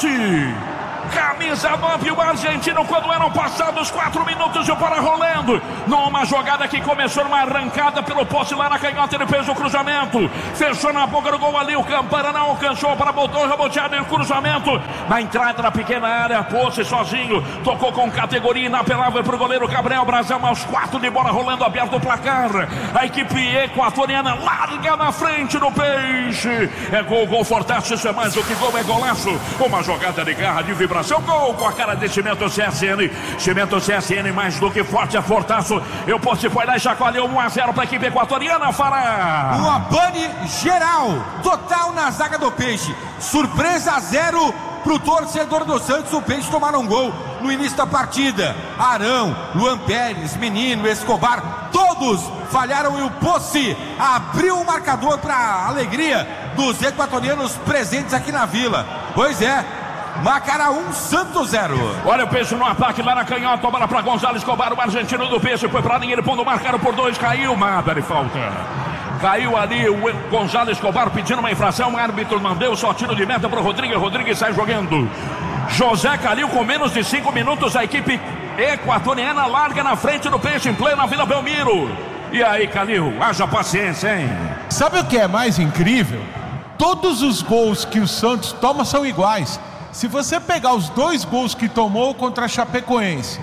Posse. Camisa 9, o argentino, quando eram passados 4 minutos, o bola rolando. Numa jogada que começou uma arrancada pelo poste lá na canhota, ele fez o cruzamento. Fechou na boca do gol ali, o Campana não alcançou para botar o reboteado e o cruzamento. Na entrada da pequena área, Posse sozinho, tocou com categoria inapelável para o goleiro Gabriel Brazão, aos 4 de bola rolando, aberto o placar. A equipe equatoriana larga na frente do Peixe. É gol fortaço, isso é mais do que gol, é golaço. Uma jogada de garra, de vibração. Gol com a cara de Cimento CSN. Cimento CSN mais do que forte, é fortaço. Eu posso foi lá e chacoalhou 1-0 para a equipe equatoriana. Fará uma pane geral, total na zaga do Peixe. Surpresa 0 pro torcedor do Santos. O Peixe tomaram um gol no início da partida. Arão, Luan Pérez, Menino, Escobar, todos falharam e o Posse abriu o marcador para alegria dos equatorianos presentes aqui na Vila. Pois é, Macará 1, Santos 0. Olha o Peixe no ataque lá na canhota. Bola para Gonzalo Escobar, o argentino do Peixe. Foi para a linha, ele pondo marcado por 2. Caiu, nada de falta. Caiu ali o Gonzalo Escobar pedindo uma infração. O árbitro não deu, só tiro de meta para o Rodrigues. Rodrigues sai jogando. José Calil com menos de 5 minutos. A equipe equatoriana larga na frente do Peixe em plena Vila Belmiro. E aí, Calil, haja paciência, hein? Sabe o que é mais incrível? Todos os gols que o Santos toma são iguais. Se você pegar os 2 gols que tomou contra a Chapecoense,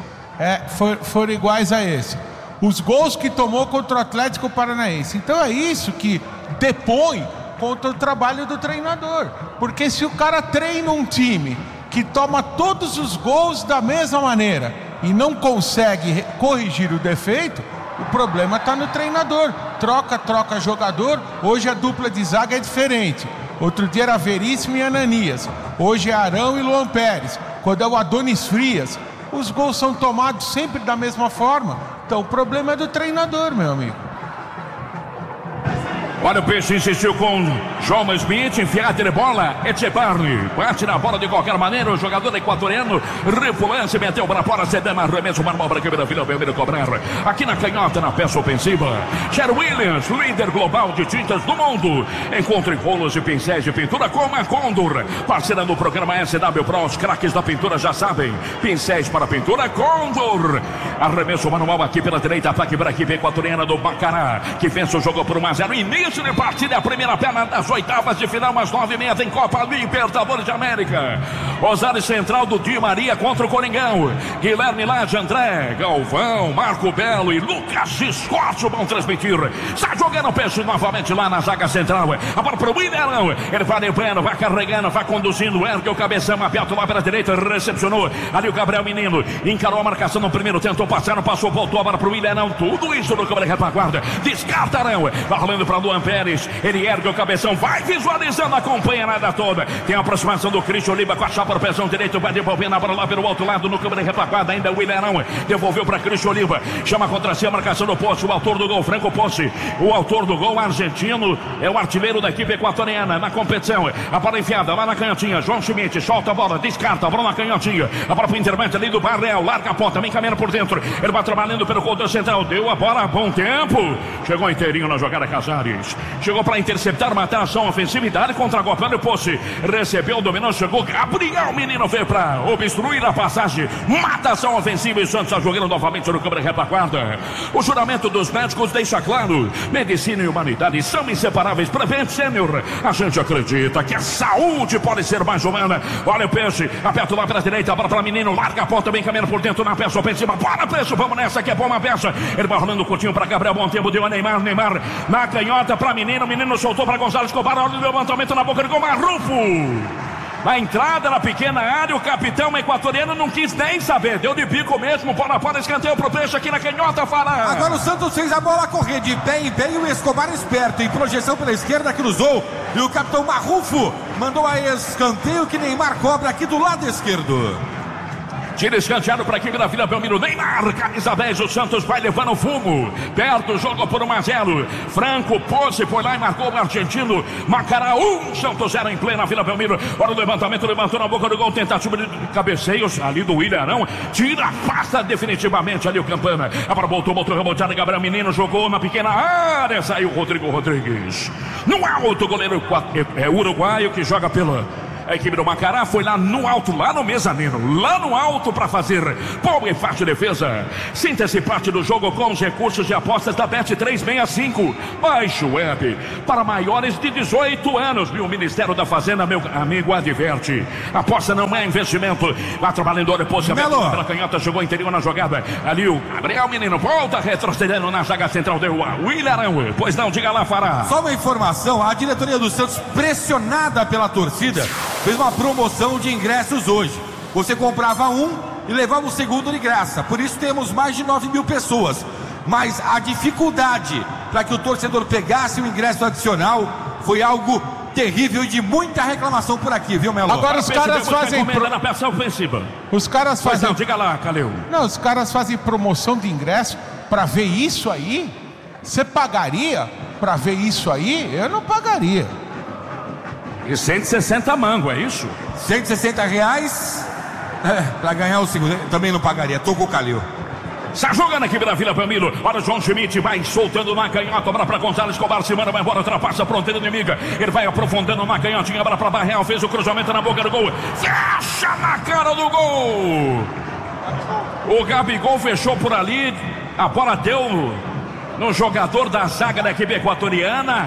foram iguais a esse. Os gols que tomou contra o Atlético Paranaense. Então é isso que depõe contra o trabalho do treinador. Porque se o cara treina um time que toma todos os gols da mesma maneira e não consegue corrigir o defeito, o problema está no treinador. Troca jogador. Hoje a dupla de zaga é diferente. Outro dia era Veríssimo e Ananias. Hoje é Arão e Luan Pérez. Quando é o Adonis Frias, os gols são tomados sempre da mesma forma. Então o problema é do treinador, meu amigo. Olha, o Peixe insistiu com João Smith, enfiada de bola, Echebarri, bate na bola de qualquer maneira, o jogador equatoriano, refulance, meteu para fora, cedendo arremesso, uma para a câmera, Vila Belmiro cobrar, aqui na canhota, na peça ofensiva, Cher Williams, líder global de tintas do mundo, encontre rolos e pincéis de pintura com a Condor, parceira do programa SW Pro, os craques da pintura já sabem, pincéis para pintura, Condor, arremesso manual aqui pela direita, ataque para a equipe equatoriana do Macará, que vence o jogo por 1-0, início de partida, a primeira perna das oitavas de final, às 9h30 tem Copa Libertadores de América. Osório Central do Di Maria contra o Coringão. Guilherme Lage, André, Galvão, Marco Belo e Lucas Escócio vão transmitir. Está jogando o Peixe novamente lá na zaga central. A bola para o William. Ele vai levando, vai carregando, vai conduzindo. Ergue o cabeção, aberto lá pela direita, recepcionou. Ali o Gabriel Menino encarou a marcação no primeiro, tentou passar, não passou, voltou a bola para o William. Tudo isso no câmera retaguarda. Descarta Arão. Vai rolando para o Luan Pérez. Ele ergue o cabeção, vai visualizando, acompanha nada toda. Tem a aproximação do Cristian Oliva com a chapa no pezão direito, vai devolvendo a bola lá pelo outro lado no câmera retaguarda. Ainda o William devolveu para Cristian Oliva. Chama contra si a marcação do Posse. O autor do gol, Franco Posse. O autor do gol argentino é o artilheiro da equipe equatoriana na competição. A bola enfiada lá na canhotinha. João Schmidt solta a bola, descarta a bola na canhotinha. A bola para o intervento ali do Barreal. Larga a ponta, vem caminhando por dentro. Ele vai trabalhando pelo controle central. Deu a bola a bom tempo. Chegou inteirinho na jogada Casares. Chegou para interceptar, matar a ação ofensividade contra a Gopano e Posse. Recebeu, dominou, chegou. Gabriel Menino veio para obstruir a passagem. Mata a ação ofensiva e Santos está jogando novamente no câmera retaguarda. O juramento dos médicos deixa claro: medicina e humanidade são inseparáveis. Prevent Senior. A gente acredita que a saúde pode ser mais humana. Olha o Peixe, aperta lá pela direita, bola para Menino, larga a ponta, bem caminhando por dentro na peça ofensiva. Bora, Peixe, vamos nessa que é boa peça. Ele vai rolando o curtinho para Gabriel, bom tempo, deu a Neymar na canhota para Menino. Menino soltou para Gonzalo Escobar. Olha o levantamento na boca de gol, Marrufo. Na entrada na pequena área, o capitão equatoriano não quis nem saber. Deu de bico mesmo, bola fora, escanteio pro Peixe aqui na canhota, Fará. Agora o Santos fez a bola correr de pé em pé e o Escobar esperto, em projeção pela esquerda, cruzou. E o capitão Marrufo mandou a escanteio que Neymar cobra aqui do lado esquerdo. Tira escanteado para a equipe da Vila Belmiro. Neymar, camisa 10, o Santos vai levando fumo. Perto, jogo por 1-0. Franco Posse foi lá e marcou o argentino. Macará 1, Santos 0 em plena Vila Belmiro. Olha o levantamento, levantou na boca do gol. Tentativa de cabeceios ali do William Arão. Tira, afasta definitivamente ali o Campana. Agora voltou reboteado. Gabriel Menino jogou na pequena área. Saiu Rodrigo Rodrigues. No alto, goleiro é uruguaio que joga pela A equipe do Macará foi lá no alto, lá no mezanino, lá no alto para fazer boa e fácil defesa. Sinta-se parte do jogo com os recursos de apostas da Bet365. Baixe o app para maiores de 18 anos. E o Ministério da Fazenda, meu amigo, adverte. Aposta não é investimento. Vá trabalhando, depois pela canhota, jogou interior na jogada. Ali o Gabriel Menino volta retrocedendo na zaga central. Deu a William Arão. Pois não, diga lá, Fará. Só uma informação, a diretoria do Santos, pressionada pela torcida, fez uma promoção de ingressos hoje. Você comprava um e levava o segundo de graça. Por isso temos mais de 9 mil pessoas. Mas a dificuldade para que o torcedor pegasse o ingresso adicional foi algo terrível e de muita reclamação por aqui, viu, Melo? Agora os caras fazem na peça ofensiva. Os caras fazem. Não, diga lá, Calil. Não, os caras fazem promoção de ingresso para ver isso aí. Você pagaria para ver isso aí? Eu não pagaria. E 160 mango, é isso? 160 reais para ganhar o segundo. Também não pagaria, tô com o Calil. Está jogando aqui pela Vila Belmiro. Olha o João Schmidt, vai soltando na canhota. Bola para Gonzalo Escobar, se manda, vai embora, ultrapassa a fronteira inimiga. Ele vai aprofundando na canhotinha, bola para Barreal, fez o cruzamento na boca do gol. Fecha na cara do gol. O Gabigol fechou por ali. A bola deu no jogador da zaga da equipe equatoriana.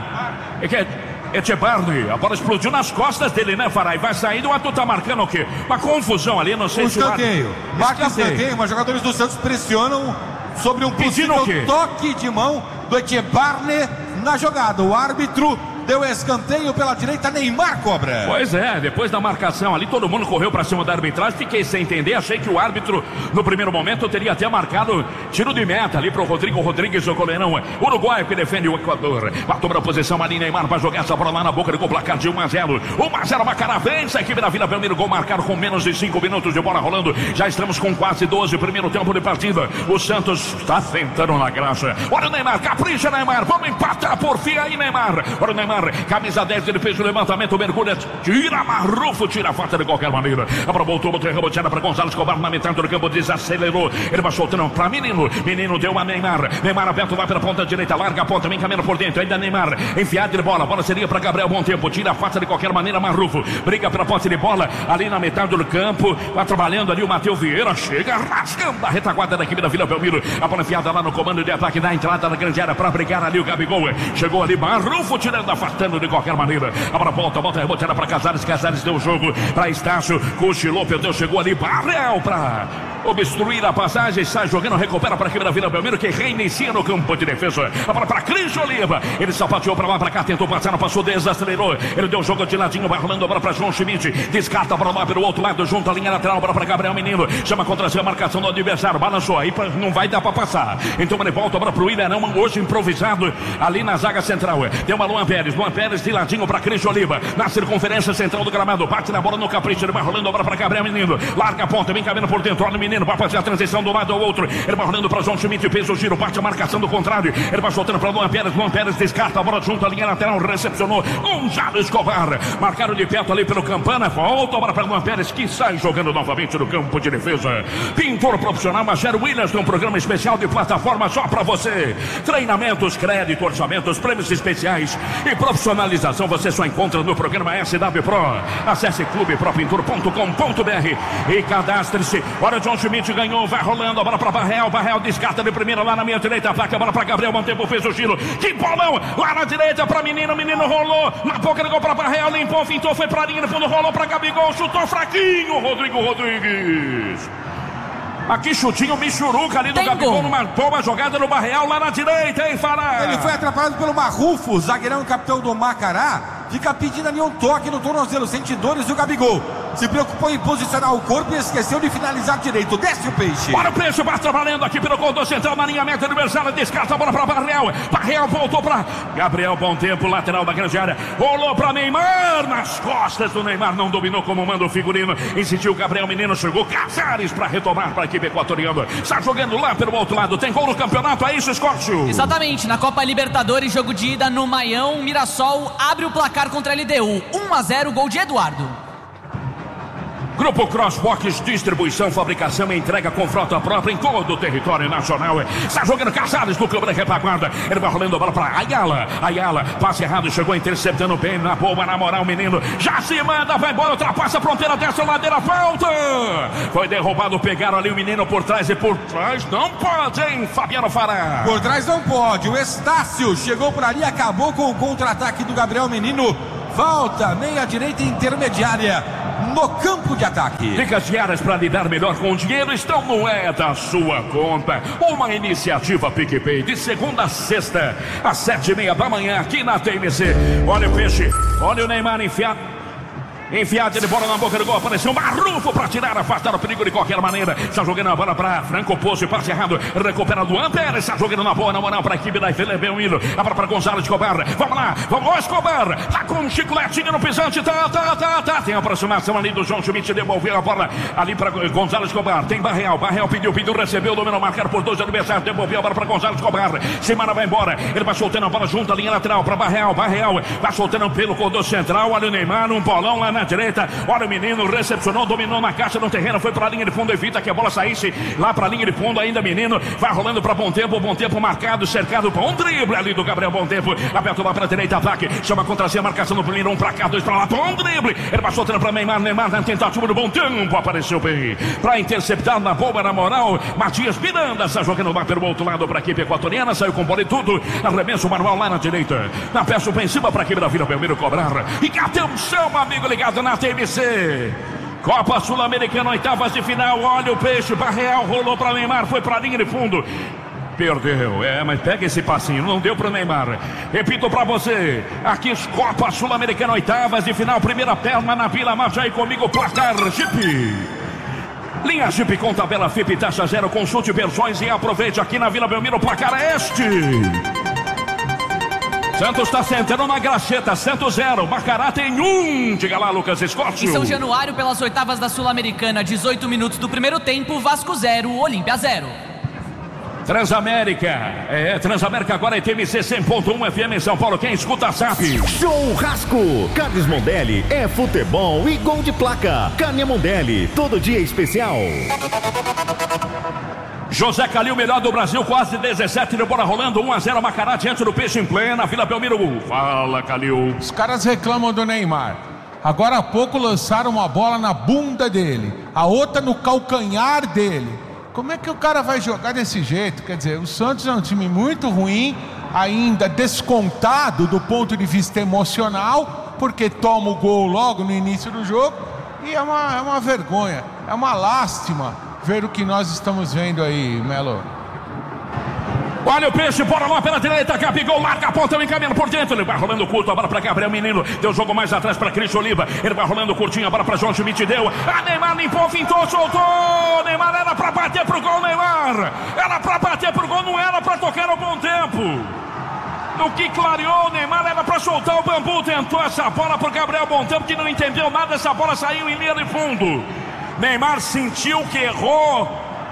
Echebarri, a bola explodiu nas costas dele, né, Farai? Vai saindo, o Atu tá marcando o quê? Uma confusão ali, não sei se escanteio. Marca escanteio, mas jogadores do Santos pressionam sobre um possível toque de mão do Echebarri na jogada. O árbitro deu escanteio pela direita, Neymar cobra. Pois é, depois da marcação ali, todo mundo correu para cima da arbitragem. Fiquei sem entender, achei que o árbitro, no primeiro momento, teria até marcado tiro de meta ali pro Rodrigo Rodrigues, o goleirão uruguaio que defende o Equador. Bateu para a posição ali, Neymar vai jogar essa bola lá na boca do gol, placar de 1-0. 1-0, Macará vence a equipe da Vila Belmiro, gol marcado com menos de 5 minutos de bola rolando. Já estamos com quase 12, primeiro tempo de partida. O Santos está tentando na graça. Olha o Neymar, capricha, Neymar, vamos empatar por fim aí, Neymar. Olha o Neymar, camisa 10, ele fez o levantamento, mergulha, tira Marrufo, tira a falta de qualquer maneira. A bola voltou, botou reboteada para Gonzalo Escobar na metade do campo, desacelerou. Ele vai soltando para Menino. Menino deu a Neymar. Neymar aberto lá pela ponta direita, larga a ponta, vem caminhando por dentro. Ainda Neymar, enfiado de bola. A bola seria para Gabriel Bom Tempo, tira a falta de qualquer maneira. Marrufo briga pela ponta de bola ali na metade do campo. Vai trabalhando ali o Matheus Vieira, chega rasgando a retaguarda da equipe da Vila Belmiro. A bola enfiada lá no comando de ataque da entrada da grande área para brigar ali o Gabigol. Chegou ali Marrufo tirando, afastando de qualquer maneira. A bola volta reboteada para Casares. Casares deu o jogo para Estácio. Cochilou, perdeu, chegou ali Barreal para obstruir a passagem. Sai jogando, recupera para a equipe da Vila Belmiro, que reinicia no campo de defesa. A bola para Cris Oliva. Ele sapateou para lá, para cá, tentou passar, não passou, desacelerou. Ele deu o jogo de ladinho, vai rolando a bola para João Schmidt. Descarta a bola lá pelo outro lado, junto à linha lateral, bola para Gabriel Menino. Chama contra si a marcação do adversário. Balançou aí, não vai dar para passar. Então ele volta a bola para o William, hoje improvisado ali na zaga central. Deu uma Luan Pérez de ladinho para Cris Oliva. Na circunferência central do gramado. Bate na bola no capricho. Ele vai rolando a bola para Gabriel Menino. Larga a ponta, vem caminhando por dentro. Olha o Menino, vai fazer a transição do lado ao outro. Ele vai rolando para João Schmidt. Fez o giro, bate a marcação do contrário. Ele vai soltando para Luan Pérez. Luan Pérez descarta a bola junto à linha lateral. Recepcionou Gonzalo Escobar. Marcaram de perto ali pelo Campana. Volta a bola para Luan Pérez, que sai jogando novamente no campo de defesa. Pintor profissional Magero Williams, num programa especial de plataforma só para você. Treinamentos, crédito, orçamentos, prêmios especiais e profissionalização você só encontra no programa SW Pro. Acesse clubepropintor.com.br e cadastre-se. Olha, o John Schmidt ganhou, vai rolando a bola para Barreal. Barreal descarta de primeira lá na minha direita, ataca a bola para Gabriel. Bom Tempo fez o giro. Que bolão! Lá na direita para Menino. Menino rolou na boca do gol para Barreal, limpou, fintou, foi para a linha de fundo, rolou para Gabigol, chutou fraquinho. Rodrigo Rodrigues. Aqui chutinho, Michuruca ali do Gabigol, numa boa jogada no Barreal lá na direita, hein, Fará? Ele foi atrapalhado pelo Marrufo, zagueirão e capitão do Macará. Fica pedindo ali um toque no tornozelo, sente dores do Gabigol. Se preocupou em posicionar o corpo e esqueceu de finalizar direito. Desce o Peixe. Bora o Peixe, vai trabalhando aqui pelo corredor central, na linha meta adversária, descarta a bola para Barreal. Barreal voltou para Gabriel Bom Tempo, lateral da grande área. Rolou para Neymar, nas costas do Neymar, não dominou como manda o figurino. Insistiu o Gabriel Menino, chegou Casares para retomar para a equipe equatoriana. Está jogando lá pelo outro lado, tem gol no campeonato, é isso, Escócio? Exatamente, na Copa Libertadores, jogo de ida no Maião, Mirassol abre o placar contra a LDU. 1-0, gol de Eduardo. Grupo Crossbox, distribuição, fabricação e entrega com frota própria em todo o território nacional. Está jogando Casares do Clube da Retaguarda. Ele vai rolando a bola para Ayala. Ayala, passe errado, chegou interceptando bem na boa, na moral, o menino. Já se manda, vai embora, ultrapassa a fronteira dessa ladeira, falta. Foi derrubado, pegaram ali o menino por trás e por trás não pode, hein, Fabiano Fará? Por trás não pode. O Estácio chegou por ali, acabou com o contra-ataque do Gabriel Menino. Falta, meia direita intermediária no campo de ataque. Dicas diárias para lidar melhor com o dinheiro estão no É da Sua Conta. Uma iniciativa PicPay de segunda a sexta, às 7:30 da manhã, aqui na TMC. Olha o peixe, olha o Neymar enfiado de bola na boca do gol. Apareceu um Marrufo para tirar, afastar o perigo de qualquer maneira. Está jogando a bola para Franco Poço, passe errado, recupera do Ampere. Está jogando na boa, na moral para a equipe da Felipe Unido. A bola para Gonzalo Escobar. Vamos lá, vamos, Escobar. Tá com um chicletinho no pisante. Tá. Tem aproximação ali do João Schmidt. Devolveu a bola ali para Gonzalo Escobar. Tem Barreal pediu, recebeu, dominou, marcado por 2 adversários. Devolveu a bola para Gonzalo Escobar. Semana vai embora. Ele vai soltando a bola junto à linha lateral para Barreal vai soltando pelo corredor central. Olha o Neymar, um bolão lá na direita, olha o menino, recepcionou, dominou na caixa no terreno, foi para a linha de fundo, evita que a bola saísse lá para a linha de fundo, ainda menino, vai rolando para Bom Tempo marcado, cercado por um drible ali do Gabriel Bom Tempo, aberto lá para a direita, ataque, chama contra si, a marcação no primeiro, 1 para cá, 2 para lá, um drible, ele vai soltando para Neymar na tentativa do Bom Tempo, apareceu bem, para interceptar na boa, na moral, Matias Miranda está jogando lá pelo outro lado para a equipe equatoriana, saiu com bola e tudo, arremesso manual lá na direita, na peça ofensiva para a equipe da Vila Belmiro cobrar, e atenção, amigo ligado na TMC. Copa Sul-Americana, oitavas de final. Olha o peixe, Barreal rolou para Neymar, foi para a linha de fundo. Perdeu, mas pega esse passinho, não deu para o Neymar. Repito para você, aqui Copa Sul-Americana, oitavas de final, primeira perna na Vila, marcha aí comigo, placar Jeep. Linha Jeep com tabela FIP, taxa zero, consulte versões e aproveite aqui na Vila Belmiro, placar este. Santos está sentando na graxeta, Santos 0, Macará tem 1. Diga lá, Lucas Scott. Em São Januário, pelas oitavas da Sul-Americana, 18 minutos do primeiro tempo, Vasco 0, Olímpia 0. Transamérica, Transamérica agora é TMC 100.1 FM em São Paulo, quem escuta sabe. Churrasco, Carnes Mondelli, é futebol e gol de placa. Carne Mondelli, todo dia especial. José Calil, melhor do Brasil, quase 17 de bola rolando, 1-0 Macará diante do Peixe em plena Vila Belmiro. Fala, Calil. Os caras reclamam do Neymar. Agora há pouco lançaram uma bola na bunda dele, a outra no calcanhar dele. Como é que o cara vai jogar desse jeito? Quer dizer, o Santos é um time muito ruim, ainda descontado do ponto de vista emocional, porque toma o gol logo no início do jogo, e é uma vergonha, é uma lástima ver o que nós estamos vendo aí, Melo. Olha o peixe, bola lá pela direita, Gabigol larga a ponta, encaminhando por dentro, ele vai rolando curto, a bola para Gabriel Menino, deu jogo mais atrás para Cristian Oliva, ele vai rolando curtinho, a bola para João Schmidt, deu, a Neymar limpou, fintou, soltou, Neymar era para bater pro gol, Neymar, era para bater pro gol, não era para tocar ao Bom Tempo. No que clareou, o Neymar era para soltar o bambu, tentou essa bola pro Gabriel Bom Tempo, que não entendeu nada, essa bola saiu em linha de fundo. Neymar sentiu que errou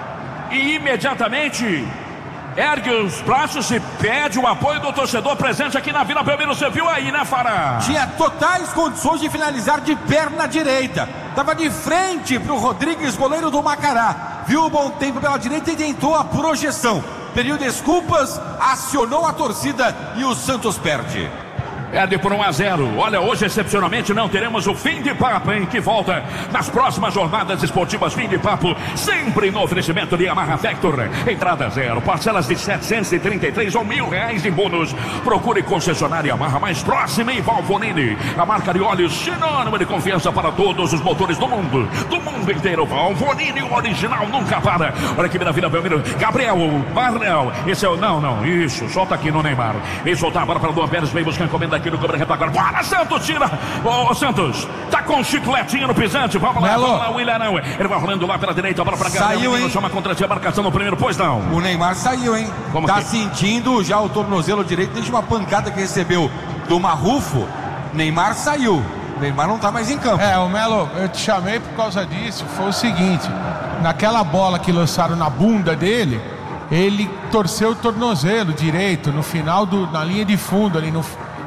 e imediatamente ergue os braços e pede o apoio do torcedor presente aqui na Vila Belmiro. Você viu aí, né, Fará? Tinha totais condições de finalizar de perna direita. Estava de frente para o Rodrigues, goleiro do Macará. Viu o Bom Tempo pela direita e tentou a projeção. Pediu desculpas, acionou a torcida e o Santos perde. Perde por 1-0. Olha, hoje excepcionalmente não teremos o Fim de Papo, hein? Que volta nas próximas jornadas esportivas. Fim de Papo, sempre no oferecimento de Yamaha Vector. Entrada 0, parcelas de 733 ou R$1.000 de bônus. Procure concessionária Yamaha mais próxima em Valvoline. A marca de óleos sinônimo de confiança para todos os motores do mundo inteiro. Valvoline, o original nunca para. Olha aqui na Vila Belmiro, Gabriel Barnel. Esse é o... Não, isso, solta aqui no Neymar. Vem soltar agora para o Luan Pérez, vem buscar encomenda aqui no Câmara Retaguarda. Bora, Santos, tira! Ô, Santos, tá com um chicletinho no pisante. Vamos lá, William, não. Ele vai rolando lá pela direita, bola pra cá. Saiu, hein? Chama contra si a marcação no primeiro, pois não. O Neymar saiu, hein? Como tá que? sentindo já o tornozelo direito, desde uma pancada que recebeu do Marrufo. Neymar saiu. O Neymar não tá mais em campo. O Melo, eu te chamei por causa disso. Foi o seguinte, naquela bola que lançaram na bunda dele, ele torceu o tornozelo direito no final na linha de fundo ali no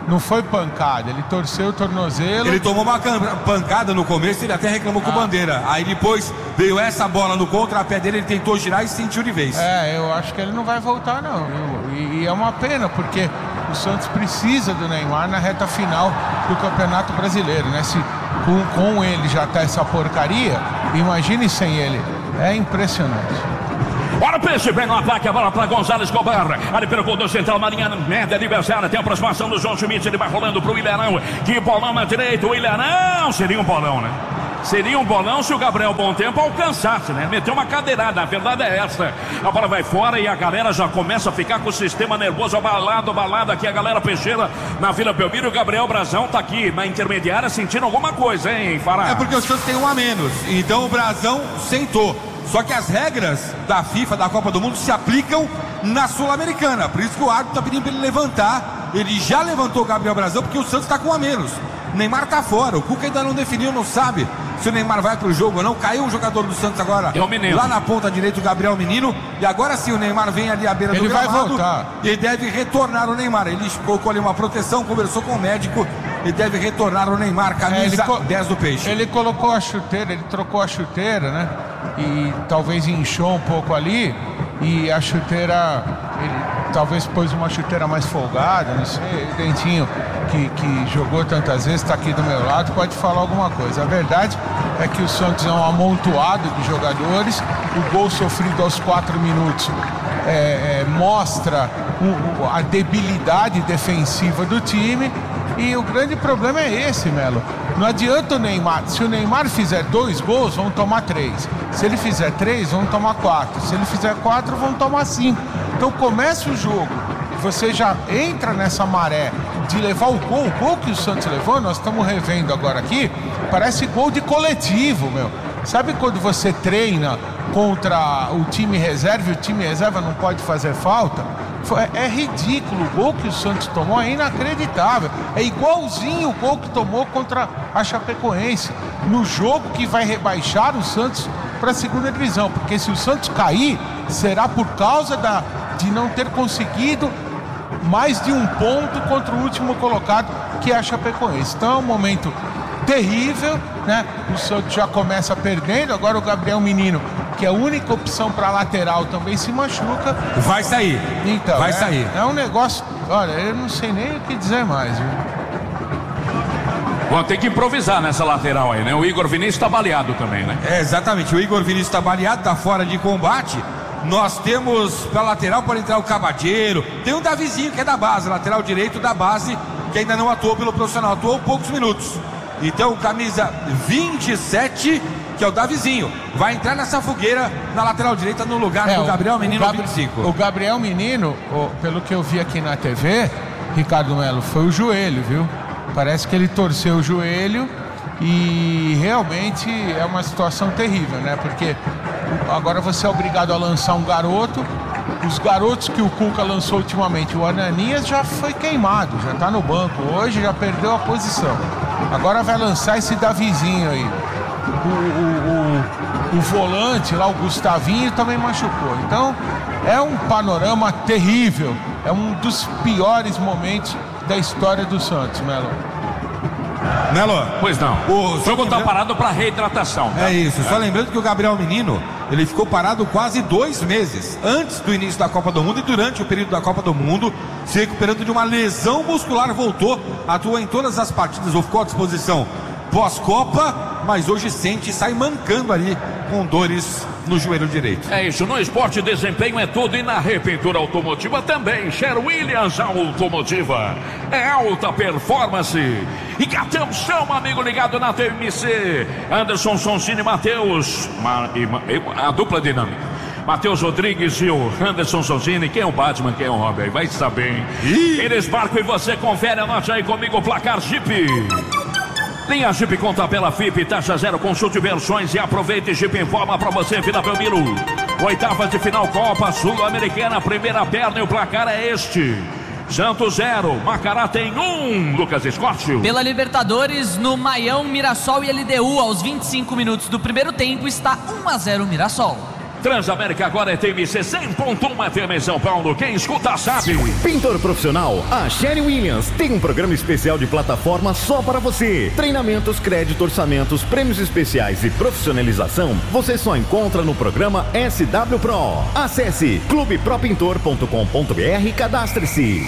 Não foi pancada, ele torceu o tornozelo. Ele tomou uma pancada no começo, ele até reclamou com o Bandeira. Aí depois veio essa bola no contrapé dele, ele tentou girar e sentiu de vez. Eu acho que ele não vai voltar não, viu? E é uma pena, porque o Santos precisa do Neymar na reta final do Campeonato Brasileiro, né? Se com ele já tá essa porcaria, imagine sem ele. É impressionante. Olha o peixe, vem no ataque, a bola para Gonzalez Escobar. Ali pelo gol do central, Marinha média adversária. Tem a aproximação do João Schmidt, ele vai rolando pro Ilharão. Que bolão na direita, o Ilharão. Seria um bolão, né? Seria um bolão se o Gabriel Bom Tempo alcançasse, né? Meteu uma cadeirada, a verdade é essa. A bola vai fora e a galera já começa a ficar com o sistema nervoso abalado aqui. A galera peixeira na Vila Belmiro. O Gabriel Brazão tá aqui na intermediária sentindo alguma coisa, hein, Fará? É porque o Santos tem um a menos, então o Brazão sentou. Só que as regras da FIFA, da Copa do Mundo, se aplicam na Sul-Americana. Por isso que o árbitro tá pedindo para ele levantar. Ele já levantou o Gabriel Brazão porque o Santos está com um a menos. O Neymar tá fora, o Cuca ainda não definiu, não sabe se o Neymar vai pro jogo ou não. Caiu um jogador do Santos agora, lá na ponta direita, o Gabriel Menino. E agora sim, o Neymar vem ali à beira do gramado. Ele vai voltar. E deve retornar o Neymar. Ele colocou ali uma proteção, conversou com o médico. E deve retornar o Neymar, camisa 10 do Peixe. Ele colocou a chuteira, ele trocou a chuteira, né? E talvez inchou um pouco ali. E a chuteira, ele talvez pôs uma chuteira mais folgada, não sei. O Dentinho, que jogou tantas vezes, está aqui do meu lado, pode falar alguma coisa. A verdade é que o Santos é um amontoado de jogadores. O gol sofrido aos 4 minutos mostra a debilidade defensiva do time. E o grande problema é esse, Melo. Não adianta o Neymar. Se o Neymar fizer 2 gols, vão tomar 3. Se ele fizer 3, vão tomar 4. Se ele fizer 4, vão tomar 5. Então começa o jogo, você já entra nessa maré de levar o gol que o Santos levou. Nós estamos revendo agora aqui. Parece gol de coletivo, meu. Sabe quando você treina contra o time reserva e o time reserva não pode fazer falta? É ridículo. O gol que o Santos tomou é inacreditável. É igualzinho o gol que tomou contra a Chapecoense, no jogo que vai rebaixar o Santos para a segunda divisão. Porque se o Santos cair, será por causa de não ter conseguido mais de um ponto contra o último colocado, que é a Chapecoense. Então é um momento terrível, né? O Santos já começa perdendo. Agora o Gabriel Menino, que é a única opção para lateral, também se machuca. Vai sair. Então, vai sair. É um negócio, olha, eu não sei nem o que dizer mais, viu? Vão ter que improvisar nessa lateral aí, né? O Igor Vinícius tá baleado também, né? Exatamente, o Igor Vinícius tá baleado, tá fora de combate. Nós temos pra lateral para entrar o Cabadeiro. Tem o Davizinho, que é da base, lateral direito da base, que ainda não atuou pelo profissional, atuou poucos minutos. Então, camisa 27, que é o Davizinho, vai entrar nessa fogueira na lateral direita no lugar do Gabriel Menino, 25. O Gabriel Menino, pelo que eu vi aqui na TV, Ricardo Melo, foi o joelho, viu? Parece que ele torceu o joelho e realmente é uma situação terrível, né? Porque agora você é obrigado a lançar um garoto. Os garotos que o Cuca lançou ultimamente, o Ananias já foi queimado, já tá no banco hoje, já perdeu a posição. Agora vai lançar esse Davizinho aí. O volante lá, o Gustavinho, também machucou. Então é um panorama terrível. É um dos piores momentos da história do Santos, Melo. Melo? Pois não. O jogo tá parado para reidratação. Tá? É isso. Só lembrando que o Gabriel Menino, ele ficou parado quase 2 meses antes do início da Copa do Mundo e durante o período da Copa do Mundo, se recuperando de uma lesão muscular, voltou, atuou em todas as partidas, ou ficou à disposição pós-Copa, mas hoje sente e sai mancando ali com dores no joelho direito. É isso, no esporte desempenho é tudo e na repintura automotiva também. Sher Williams Automotiva é alta performance. E atenção, amigo ligado na TMC, Anderson Sonsini e Matheus, a dupla dinâmica. Matheus Rodrigues e o Anderson Sonsini. Quem é o Batman, quem é o Robin? Vai saber, hein? Eles marcam e você confere. Anote aí comigo o placar Jeep. Linha Jeep com tabela FIP, taxa zero, consulte versões e aproveite. Jeep informa pra você, Vila Belmiro. Oitavas de final Copa Sul-Americana, primeira perna e o placar é este. Santos 0, Macará tem 1, Lucas Escócio. Pela Libertadores, no Maião, Mirassol e LDU, aos 25 minutos do primeiro tempo, está 1-0 Mirassol. Transamérica agora é TMC 100.1 FM em São Paulo. Quem escuta sabe. Pintor profissional, a Sherry Williams tem um programa especial de plataforma só para você. Treinamentos, crédito, orçamentos, prêmios especiais e profissionalização você só encontra no programa SW Pro. Acesse clubepropintor.com.br e cadastre-se.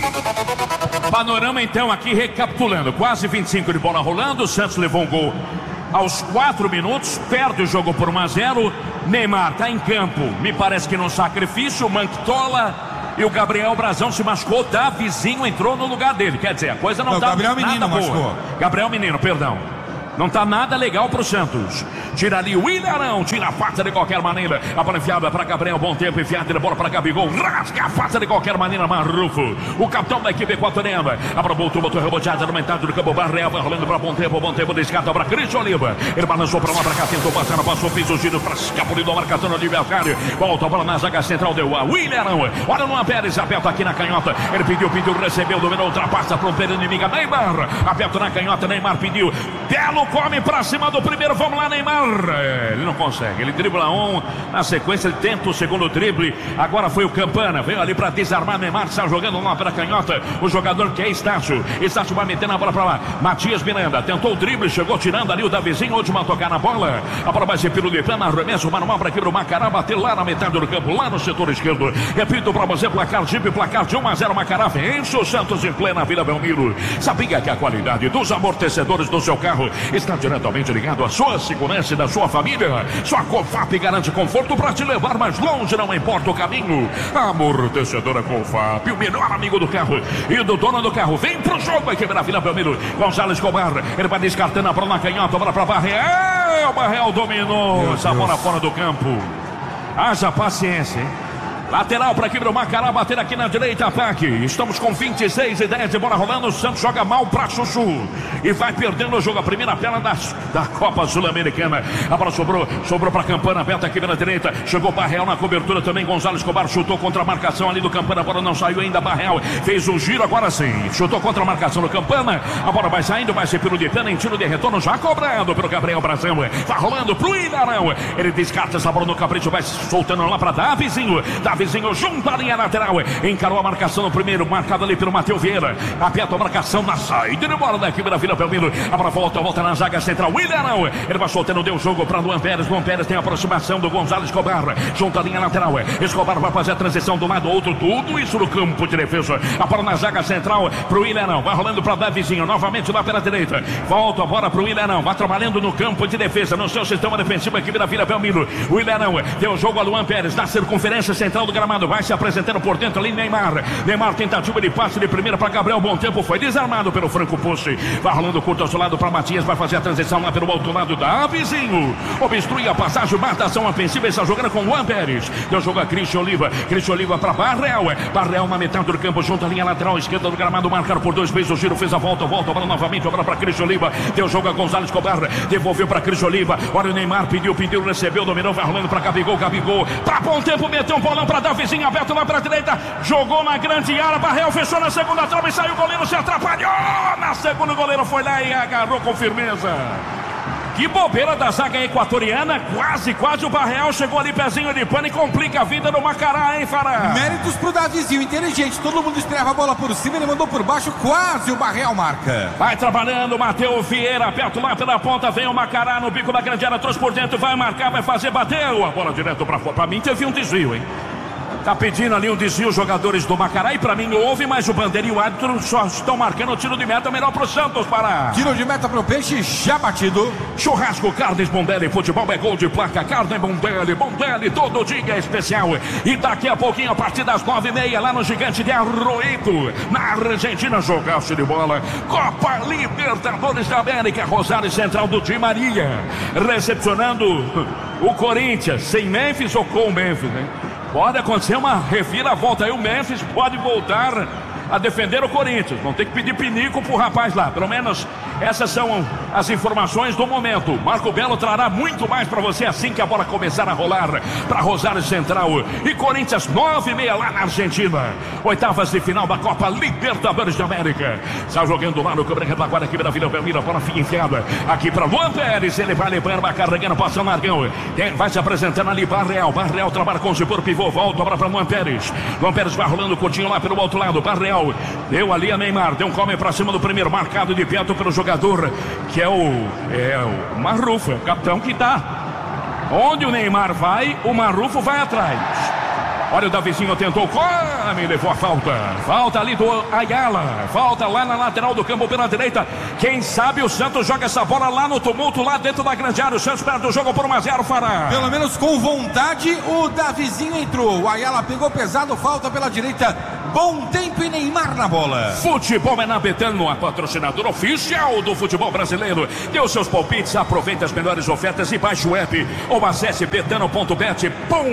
Panorama então aqui recapitulando. Quase 25 de bola rolando. O Santos levou um gol aos 4 minutos, perde o jogo por 1-0. Neymar está em campo, me parece que no sacrifício. Mantola e o Gabriel Brazão se machucou. Davizinho entrou no lugar dele. Quer dizer, a coisa não está Gabriel nada Menino boa. machucou. Gabriel Menino, perdão. Não tá nada legal pro Santos. Tira ali o Ilharão, tira a pata de qualquer maneira. A bola enfiada para Gabriel, bom tempo, enfiada de bola para Gabigol. Rasga a pata de qualquer maneira, Marrufo. O capitão da equipe equatoriana. A bola botou reboteada no metade do campo. Barreal vai rolando para bom tempo, descarta para Cristian Oliva. Ele balançou para lá, para cá, tentou passar, passou, fez o giro para escapulir do marcação do adversário. Volta a bola na zaga central, deu a Ilharão. Olha o Luan Pérez, aperta aqui na canhota. Ele pediu, recebeu, dominou, ultrapassa, fronteira inimiga. Neymar, aperta na canhota, Neymar pediu. Belo come para cima do primeiro, vamos lá, Neymar. Ele não consegue, ele dribla um, na sequência ele tenta o segundo drible. Agora foi o Campana, veio ali para desarmar. Neymar está jogando lá para a canhota. O jogador que é Estácio vai metendo a bola para lá. Matias Miranda tentou o drible, chegou tirando ali o Davizinho, último a tocar na bola. A bola vai ser pelo Lipana, arremesso manual para aqui o Macará, bateu lá na metade do campo, lá no setor esquerdo. Repito para você, placar de 1-0 Macará, vence o Santos em plena Vila Belmiro. Sabia que a qualidade dos amortecedores do seu carro está diretamente ligado à sua segurança e da sua família. Sua Confap garante conforto para te levar mais longe, não importa o caminho. Amortecedora Confap, o melhor amigo do carro e do dono do carro. Vem pro jogo, vai quebrar a Vila Belmiro. Gonzalo Escobar, ele vai descartando a bola na canhota, bola para Barreal. Barreal dominou essa bola fora do campo. Haja paciência, hein? Lateral para aqui o Macará, bater aqui na direita, ataque. Estamos com 26-10 de bola rolando. O Santos joga mal para Chuchu e vai perdendo o jogo. A primeira perna da Copa Sul-Americana. A bola sobrou para Campana, aberta aqui na direita. Chegou Barreal na cobertura também. Gonzalo Escobar chutou contra a marcação ali do Campana. A bola não saiu ainda. Barreal fez o giro, agora sim. Chutou contra a marcação do Campana. A bola vai saindo, vai ser pelo Dipena em tiro de retorno. Já cobrado pelo Gabriel Brazão. Vai rolando pro Ilharão. Ele descarta essa bola no capricho, vai soltando lá para Davizinho. Davizinho junto à linha lateral, encarou a marcação no primeiro, marcado ali pelo Matheus Vieira, aperta a marcação na saída de bola da equipe da Vila Belmiro. A bola volta na zaga central, Willian, ele vai soltando, deu jogo para Luan Pérez. Luan Pérez tem a aproximação do Gonzalo Escobar, junto à linha lateral. Escobar vai fazer a transição de um lado ao outro, tudo isso no campo de defesa. A bola na zaga central pro Willian, vai rolando para Davizinho, novamente lá pela direita, volta a bola pro Willian, vai trabalhando no campo de defesa, no seu sistema defensivo, a equipe da Vila Belmiro. Willian deu jogo a Luan Pérez na circunferência central do gramado, vai se apresentando por dentro ali Neymar. Neymar, tentativa de passe de primeira para Gabriel, bom tempo, foi desarmado pelo Franco Pucci. Vai rolando curto ao seu lado para Matias, vai fazer a transição lá pelo outro lado da Vizinho. Obstrui a passagem, marcação ofensiva, está jogando com Luan Pérez. Deu jogo a Cristian Oliva para Barreal. Barreal na metade do campo, junto à linha lateral esquerda do gramado, marcado por 2 vezes o giro, fez a volta, a bola novamente, agora para Cristian Oliva. Deu jogo a Gonzalo Escobar, devolveu para Cristian Oliva. Olha o Neymar, pediu, recebeu, dominou, vai rolando para Gabigol, para bom tempo, meteu um bolão para Davizinho, aberto lá para a direita, jogou na grande área, Barreal fechou na segunda trave, saiu o goleiro, se atrapalhou na segunda, o goleiro foi lá e agarrou com firmeza. Que bobeira da zaga equatoriana, quase o Barreal chegou ali, pezinho de pano, e complica a vida do Macará, hein, Fará? Méritos pro Davizinho, inteligente, todo mundo esperava a bola por cima, ele mandou por baixo, quase o Barreal marca. Vai trabalhando, Matheus Vieira, perto lá pela ponta, vem o Macará no bico da grande área, trouxe por dentro, vai marcar, vai fazer, bateu, a bola direto pra fora. Pra mim teve um desvio, hein? Tá pedindo ali um desvio os jogadores do Macará, e pra mim houve, mas o Bandeira e o árbitro só estão marcando o tiro de meta, melhor pro Santos, Pará. Tiro de meta pro Peixe, já batido. Churrasco Carnes Bondelli, futebol é gol de placa, carne Bondelli, todo dia é especial. E daqui a pouquinho, a partir das 9h30, lá no Gigante de Arroito, na Argentina, jogaço de bola, Copa Libertadores da América, Rosário Central do Di Maria, recepcionando o Corinthians, sem Memphis ou com Memphis, hein? Pode acontecer uma reviravolta aí, o Memphis pode voltar a defender o Corinthians. Vão ter que pedir pinico pro rapaz lá. Pelo menos essas são as informações do momento. Marco Belo trará muito mais para você assim que a bola começar a rolar para Rosário Central e Corinthians 9:30 lá na Argentina. Oitavas de final da Copa Libertadores da América. Está jogando lá no Câmara Retaguarda aqui na Vila Belmiro. A bola fica enfiada aqui para Luan Pérez. Ele vai levando, vai carregando, passando Margão. Vai se apresentando ali Barreal. Barreal trabalha com o Cipor Pivô. Volta para Luan Pérez. Luan Pérez vai rolando o curtinho lá pelo outro lado. Barreal deu ali a Neymar. Deu um come para cima do primeiro. Marcado de perto pelo jogador que é o Marrufo. É o capitão que dá. Onde o Neymar vai, o Marrufo vai atrás. Olha, o Davizinho tentou, come, levou a falta. Falta ali do Ayala. Falta lá na lateral do campo pela direita. Quem sabe o Santos joga essa bola lá no tumulto, lá dentro da grande área. O Santos perde o jogo por 1-0, Fará. Pelo menos com vontade, o Davizinho entrou. O Ayala pegou pesado, falta pela direita. Bom tempo e Neymar na bola. Futebol é na Betano, a patrocinadora oficial do futebol brasileiro. Dê os seus palpites, aproveite as melhores ofertas e baixe o app ou acesse betano.bet.br.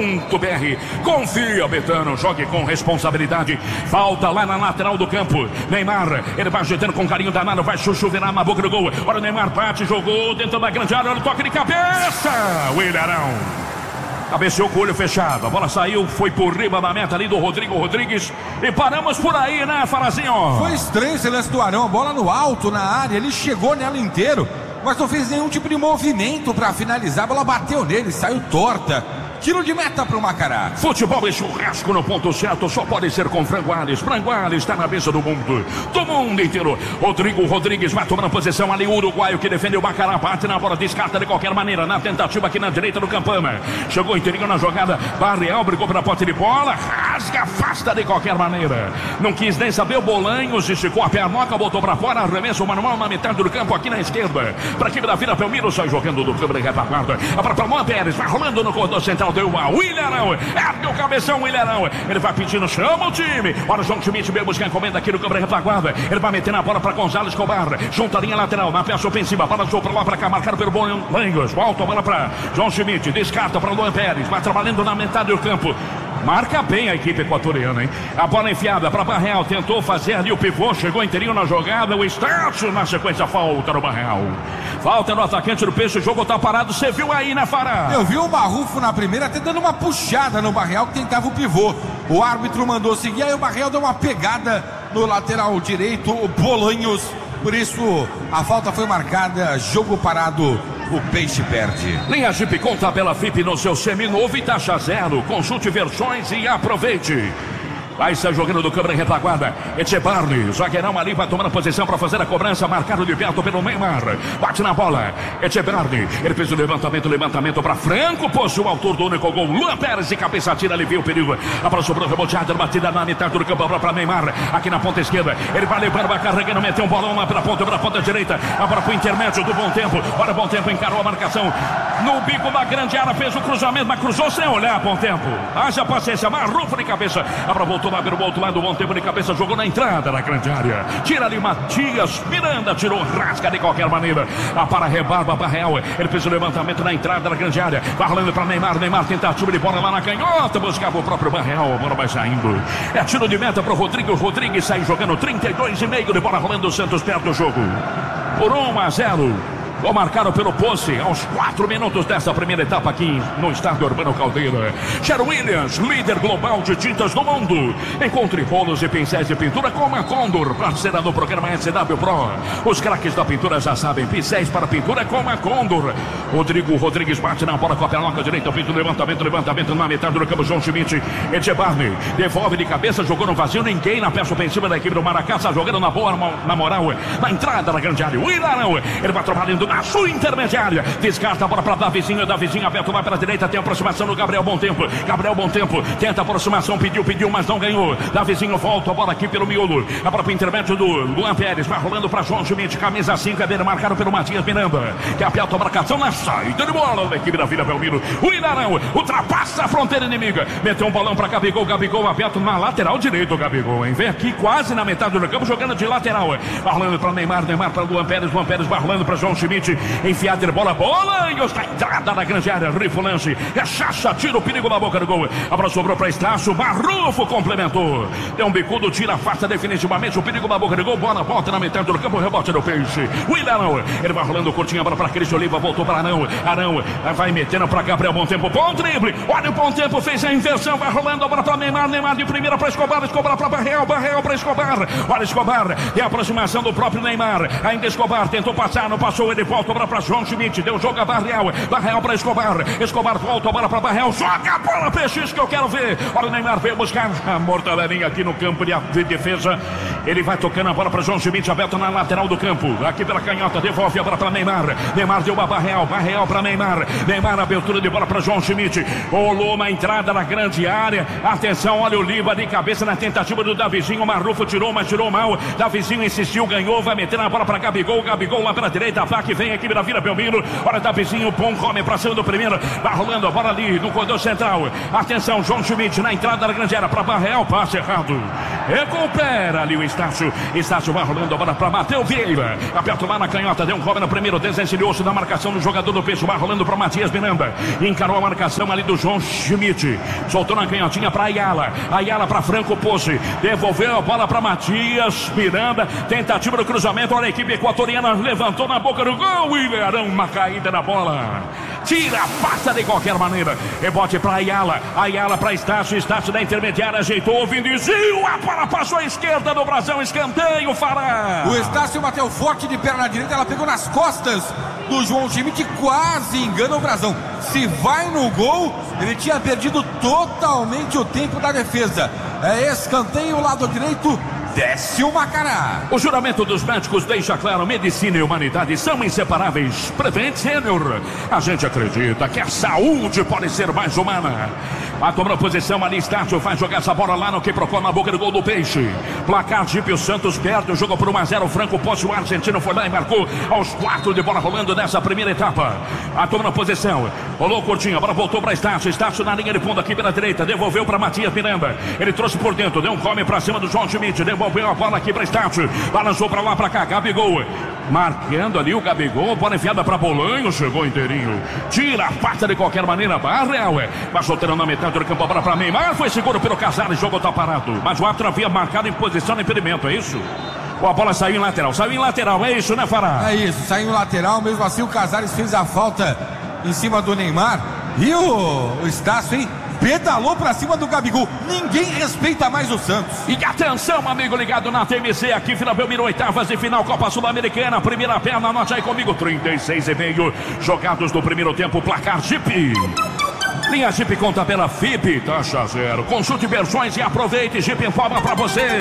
Confia, Betano, jogue com responsabilidade. Falta lá na lateral do campo. Neymar, ele vai ajeitando com carinho danado, vai chuchuvirar na boca do gol. Olha o Neymar, bate, jogou dentro da grande área, olha o toque de cabeça. O Ilharão cabeceou com o olho fechado, a bola saiu, foi por riba da meta ali do Rodrigo Rodrigues e paramos por aí, né, Farazinho? Foi estranho esse lance do Arão, a bola no alto, na área, ele chegou nela inteiro, mas não fez nenhum tipo de movimento para finalizar, a bola bateu nele, saiu torta. Tiro de meta para o Macará. Futebol e churrasco no ponto certo só pode ser com Frango Alves. Frango Alves está na mesa do mundo inteiro. Rodrigo Rodrigues vai tomando posição ali, o uruguaio que defendeu o Macará, bate na bola, descarta de qualquer maneira, na tentativa aqui na direita do Campana. Chegou inteirinho na jogada, Barreal brigou pela pote de bola, rasga, afasta de qualquer maneira. Não quis nem saber, o Bolanhos esticou a pernoca, botou para fora, arremesso manual na metade do campo aqui na esquerda. Para a equipe da Vila Belmiro, sai jogando do câmera de retaguarda. Para Luan Pérez, vai rolando no corredor central. Deu a Willian, ergue o cabeção, Willian. Ele vai pedindo, chama o time. Olha o João Schmidt, veio buscar encomenda aqui no câmera de retaguarda. Ele vai metendo a bola para Gonzalo Escobar. Junta a linha lateral, na peça ofensiva. Bola para lá, para cá, marcado pelo Bolanhos. Volta a bola para João Schmidt, descarta para Luan Pérez. Vai trabalhando na metade do campo. Marca bem a equipe equatoriana, hein? A bola enfiada para Barreal, tentou fazer ali o pivô, chegou inteirinho na jogada, o Estácio na sequência, falta no Barreal. Falta no atacante do Peixe, o jogo tá parado, você viu aí, né, Fará? Eu vi o Marrufo na primeira, até dando uma puxada no Barreal que tentava o pivô. O árbitro mandou seguir, aí o Barreal deu uma pegada no lateral direito, o Bolanhos. Por isso, a falta foi marcada, jogo parado. O Peixe perde. Linha Jeep com tabela FIP no seu seminovo e taxa zero. Consulte versões e aproveite. Vai sair jogando do câmera em retaguarda. Echebarri, zagueirão ali, vai tomando posição para fazer a cobrança. Marcado de perto pelo Neymar. Bate na bola. Echebarri, ele fez o levantamento para Franco. Pôs o autor do único gol. Luan Pérez de cabeça tira, ali viu o perigo. A bola sobrou, reboteada, batida na metade do campo para Neymar. Aqui na ponta esquerda. Ele vai levando, vai carregando, meteu um bolão lá pela ponta direita. Agora para o intermédio do Bom Tempo. Olha, Bom Tempo encarou a marcação. No bico da grande área, fez o cruzamento, mas cruzou sem olhar, Bom Tempo. Haja paciência, Marrufo de cabeça. A bola voltou lá pelo outro lado, Bom Tempo de cabeça, jogou na entrada da grande área. Tira ali Matias Miranda, tirou, rasga de qualquer maneira. A para rebarba Barreal, ele fez o levantamento na entrada da grande área. Vai rolando para Neymar, tentativa de bola lá na canhota, buscava o próprio Barreal, a bola vai saindo. É tiro de meta para o Rodrigo Rodrigues, sai jogando 32,5 de bola rolando, o Santos perde o jogo por 1-0. Gol marcado pelo Posse aos 4 minutos dessa primeira etapa aqui no estádio Urbano Caldeira. Sherwin Williams, líder global de tintas no mundo. Encontre rolos e pincéis de pintura com a Condor, parceira do programa SW Pro. Os craques da pintura já sabem, pincéis para pintura com a Condor. Rodrigo Rodrigues bate na bola com a pernoca direita, feito levantamento na metade do campo. João Schmidt, Echebarri, devolve de cabeça, jogou no vazio, ninguém na peça ofensiva da equipe do Maracá, está jogando na boa, na moral, na entrada da grande área. O Ilharão, ele vai trabalhando na sua intermediária, descarta a bola para Davizinho aberto, vai para a direita, tem aproximação do Gabriel Bom Tempo, tenta aproximação, pediu, mas não ganhou. Davizinho volta a bola aqui pelo miolo, a bola para o intermédio do Luan Pérez, vai rolando para João Schmidt, camisa 5 é dele, marcado pelo Matias Miranda, que aperta a marcação na saída de bola da equipe da Vila Belmiro. O Ilharão ultrapassa a fronteira inimiga, meteu um balão para Gabigol aberto na lateral direito, Gabigol, hein? Vem aqui quase na metade do campo, jogando de lateral, vai rolando para Neymar para Luan Pérez vai rolando para João Schmidt. Schmidt, enfiada de bola, Bolanhos, na entrada da grande área, rifle o lance, rechaça, tira o perigo na boca do gol, a bola sobrou para Estácio, Marrufo complementou, deu um bicudo, tira, afasta definitivamente o perigo na boca do gol, bola volta na metade do campo, rebote do Peixe, Willian, ele vai rolando curtinho, a bola para Cristian Oliva, voltou para Arão, vai metendo para Gabriel, bom tempo, bom drible, olha o bom tempo, fez a inversão, vai rolando a bola para Neymar de primeira para Escobar para Barreal para Escobar, olha Escobar, e a aproximação do próprio Neymar, ainda Escobar tentou passar, não passou, ele volta a bola para João Schmidt, deu jogo a Barreal para Escobar volta a bola para Barreal, joga a bola, Peixe, isso que eu quero ver, olha o Neymar veio buscar a mortadelinha aqui no campo de defesa, ele vai tocando a bola para João Schmidt, aberto na lateral do campo, aqui pela canhota, devolve a bola para Neymar deu a Barreal para Neymar, abertura de bola para João Schmidt, rolou uma entrada na grande área, atenção, olha o Liva de cabeça na tentativa do Davizinho, o Marrufo tirou, mas tirou mal, Davizinho insistiu, ganhou, vai meter na bola para Gabigol lá pela direita, a faca vem aqui da Vila Belmiro, olha Davizinho, bom, come para cima do primeiro, vai rolando a bola ali no corredor central, atenção, João Schmidt na entrada da grande área para Barreal, passe errado, recupera ali o Estácio vai rolando a bola para Matheus Vieira, aperta lá na canhota, deu um come no primeiro, desencilhou-se da marcação do jogador do Peixe, vai rolando para Matias Miranda, encarou a marcação ali do João Schmidt, soltou na canhotinha para Ayala para Franco Posse, devolveu a bola para Matias Miranda, tentativa do cruzamento, olha a equipe equatoriana, levantou na boca do gol, Willian, uma caída na bola, tira, passa de qualquer maneira, rebote para Ayala para Estácio da intermediária, ajeitou o Vinicius, a bola passou à esquerda do Brasão, escanteio, Fará. O Estácio bateu forte de perna direita, ela pegou nas costas do João Schmidt, quase engana o Brasão. Se vai no gol, ele tinha perdido totalmente o tempo da defesa. É escanteio, lado direito, desce o Macará. O juramento dos médicos deixa claro: medicina e humanidade são inseparáveis. Prevent Senior, a gente acredita que a saúde pode ser mais humana. A tomar posição ali, Estácio vai jogar essa bola lá no que procura na boca do gol do Peixe. Placar Jeep, o Santos perde o jogo por 1-0. Franco Posse, o argentino foi lá e marcou aos 4 de bola rolando nessa primeira etapa. A tomar posição, rolou curtinho, a bola voltou para Estácio na linha de fundo aqui pela direita, devolveu para Matias Miranda, ele trouxe por dentro, deu um come para cima do João Schmidt, devolveu a bola aqui para Estácio, balançou para lá para cá, Gabigol marcando ali o Gabigol, bola enfiada para Bolanhos, chegou inteirinho, tira a pata de qualquer maneira, Barreal, vai soltando na metade do campo, a bola para Neymar, foi seguro pelo Casares, o jogo tá parado, mas o árbitro havia marcado em posição de impedimento, é isso? Ou a bola saiu em lateral, é isso, né, Fará? É isso, saiu em lateral, mesmo assim o Casares fez a falta em cima do Neymar, e o Estácio, hein? Pedalou pra cima do Gabigol. Ninguém respeita mais o Santos. E atenção, amigo ligado na TMC, aqui Vila Belmiro, oitavas de final, Copa Sul-Americana, primeira perna, anote aí comigo, 36,5 jogados no primeiro tempo, placar Jeep. Linha Jeep com tabela FIP, taxa zero. Consulte versões e aproveite, Jeep informa pra você.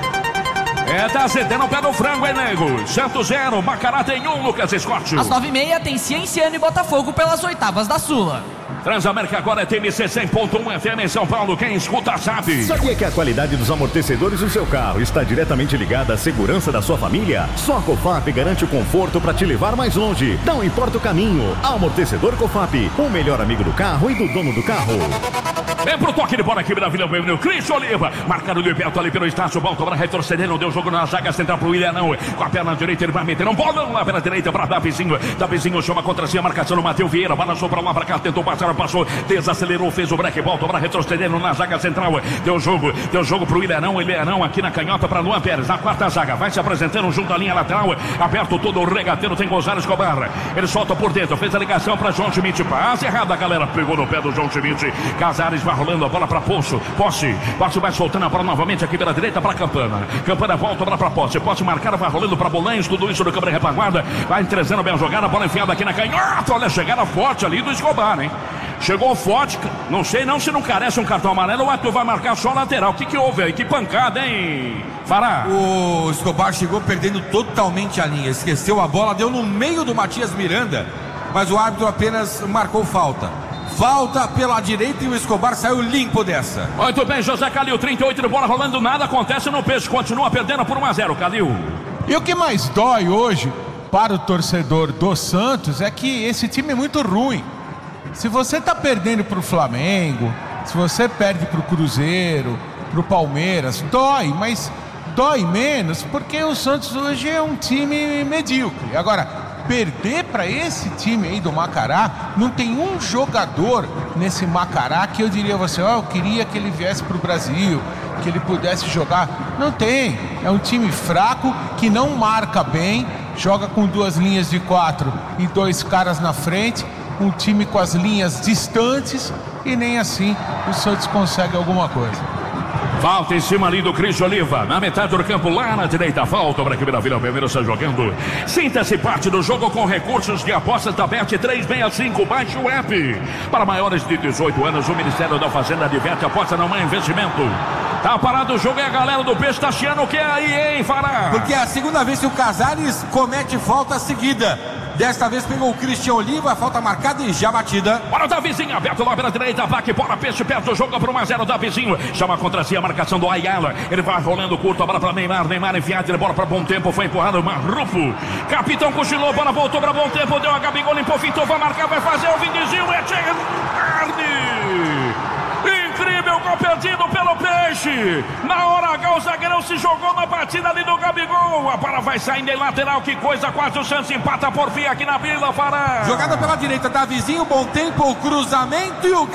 Tá cedendo o pé do frango, hein, nego? Santos 0, Macará tem 1, Lucas Scott. Às 9h30 tem Cienciano e Botafogo pelas oitavas da Sula. Transamérica agora é TMC 100.1 FM em São Paulo, quem escuta sabe. Sabia que a qualidade dos amortecedores do seu carro está diretamente ligada à segurança da sua família? Só a Cofap garante o conforto para te levar mais longe. Não importa o caminho. Amortecedor Cofap, o melhor amigo do carro e do dono do carro. Vem pro toque de bola aqui da Vila Belmiro, Cristian Oliva, marcado de perto ali pelo Estácio, volta para retrocedendo, deu jogo na zaga central pro Willian, não, com a perna direita ele vai meter um bolão lá pela direita para Davizinho chama contra si a marcação do Matheus Vieira, balançou para lá para cá, tentou passar, passou, desacelerou, fez o break, volta para retrocedendo na zaga central, deu jogo pro Willian, não, aqui na canhota para Luan Pérez, na quarta zaga, vai se apresentando junto à linha lateral, aberto todo o regateiro, tem Gonzalo Escobar, ele solta por dentro, fez a ligação para João Schmidt, passe errada, galera, pegou no pé do João Schmidt, Casares vai rolando a bola para Posse vai soltando a bola novamente aqui pela direita para Campana volta a bola para Posse marcada, vai rolando para Bolanhos, tudo isso do câmera retaguarda, vai entregando bem a jogada, a bola enfiada aqui na canhota, olha a chegada forte ali do Escobar, hein? Chegou forte, não sei não se não carece um cartão amarelo ou é que vai marcar só lateral, o que houve aí? Que pancada, hein, Fará? O Escobar chegou perdendo totalmente a linha, esqueceu a bola, deu no meio do Matias Miranda, mas o árbitro apenas marcou falta pela direita e o Escobar saiu limpo dessa. Muito bem, José Calil, 38 de bola rolando, nada acontece no Peixe, continua perdendo por 1-0, Calil. E o que mais dói hoje para o torcedor do Santos é que esse time é muito ruim. Se você está perdendo para o Flamengo, se você perde para o Cruzeiro, para o Palmeiras, dói, mas dói menos porque o Santos hoje é um time medíocre. Agora, perder para esse time aí do Macará. Não tem um jogador nesse Macará que eu diria a você, eu queria que ele viesse para o Brasil, que ele pudesse jogar. Não tem. É um time fraco que não marca bem, joga com 2 linhas de 4 e 2 caras na frente, um time com as linhas distantes, e nem assim o Santos consegue alguma coisa. Falta em cima ali do Cris Oliva, na metade do campo, lá na direita. Falta para que Vila Belmiro está jogando. Sinta-se parte do jogo com recursos de apostas da Bet 365. Baixe o app. Para maiores de 18 anos, o Ministério da Fazenda adverte: aposta não é investimento. Tá parado o jogo e a galera do Peixe tá chiando o que aí, hein, Fará? Porque é a segunda vez que o Casares comete falta seguida. Desta vez pegou o Cristian Oliva, falta marcada e já batida. Bora o Davizinho, aberto lá pela direita, vaca, bora Peixe, perto do jogo para 1-0, Davizinho. Chama contra si a marcação do Ayala. Ele vai rolando curto, a bola para Neymar. Neymar enfiado, ele bola para Bom Tempo, foi empurrado, Marrufo. Capitão cochilou, bola voltou para Bom Tempo, deu a Gabigol, limpou, fintou, vai marcar, vai fazer o Vinicius, é incrível gol perdido pelo Peixe. Na hora H o zagueirão se jogou na batida ali do Gabigol. A bola vai saindo em lateral, que coisa, quase o Santos empata por fim aqui na Vila, Fará. Jogada pela direita, Davizinho, Bom Tempo, o cruzamento e o